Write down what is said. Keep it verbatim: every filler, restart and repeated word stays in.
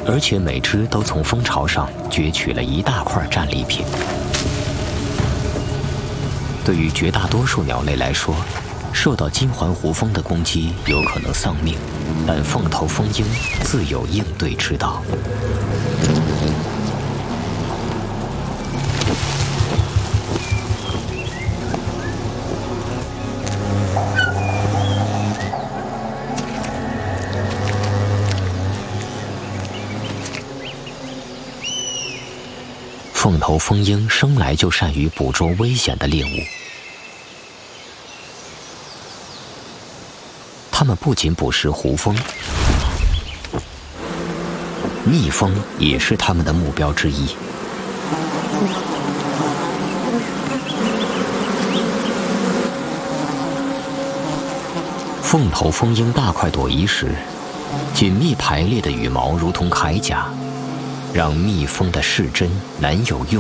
而且每只都从蜂巢上攫取了一大块战利品。对于绝大多数鸟类来说，受到金环胡蜂的攻击有可能丧命，但凤头蜂鹰自有应对之道。凤头蜂鹰生来就善于捕捉危险的猎物，它们不仅捕食胡蜂，蜜蜂也是它们的目标之一。凤头蜂鹰大快朵颐时，紧密排列的羽毛如同铠甲，让蜜蜂的视针难有用